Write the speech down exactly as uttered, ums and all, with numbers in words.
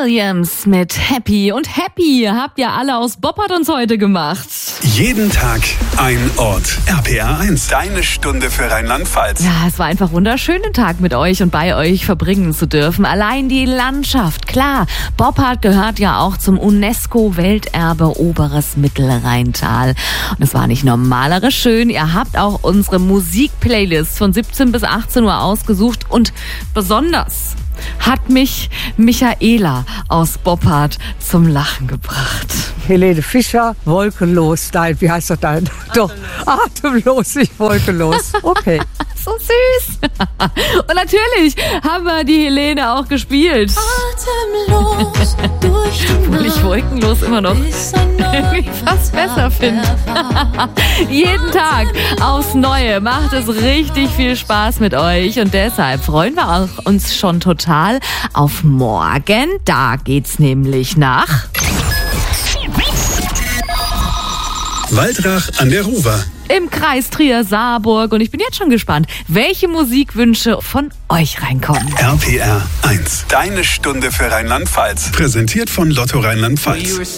Williams mit Happy. Und Happy habt ihr alle aus Boppard uns heute gemacht. Jeden Tag ein Ort. R P R eins, deine Stunde für Rheinland-Pfalz. Ja, es war einfach wunderschön, den Tag mit euch und bei euch verbringen zu dürfen. Allein die Landschaft, klar. Boppard gehört ja auch zum UNESCO-Welterbe Oberes Mittelrheintal. Und es war nicht nur malerisch schön, ihr habt auch unsere Musik-Playlist von siebzehn bis achtzehn Uhr ausgesucht und besonders hat mich Michaela aus Boppard zum Lachen gebracht. Helene Fischer, wolkenlos. Nein, wie heißt das dann? Doch, atemlos, nicht wolkenlos. Okay. So süß. Und natürlich haben wir die Helene auch gespielt. Atemlos durch die Obwohl ich wolkenlos immer noch irgendwie fast besser finde. Jeden Tag aufs Neue macht es richtig viel Spaß mit euch und deshalb freuen wir auch uns schon total auf morgen. Da geht's nämlich nach Waldrach an der Ruwer. im Kreis Trier-Saarburg und ich bin jetzt schon gespannt, welche Musikwünsche von euch reinkommen. R P R eins, deine Stunde für Rheinland-Pfalz. Präsentiert von Lotto Rheinland-Pfalz.